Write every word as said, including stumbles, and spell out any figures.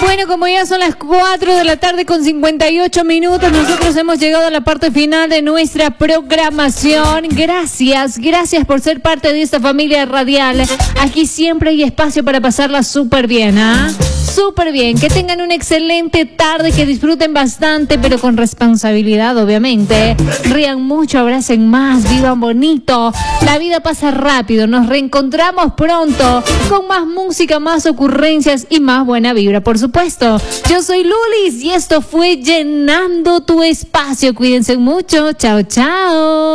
Bueno, como ya son las cuatro de la tarde con cincuenta y ocho minutos, nosotros hemos llegado a la parte final de nuestra programación. Gracias, gracias por ser parte de esta familia radial. Aquí siempre hay espacio para pasarla súper bien, ¿ah? ¿eh? Súper bien, que tengan una excelente tarde, que disfruten bastante, pero con responsabilidad, obviamente. Rían mucho, abracen más, vivan bonito. La vida pasa rápido, nos reencontramos pronto con más música, más ocurrencias y más buena vibra, por supuesto. Yo soy Lulis y esto fue Llenando tu Espacio. Cuídense mucho, chao, chao.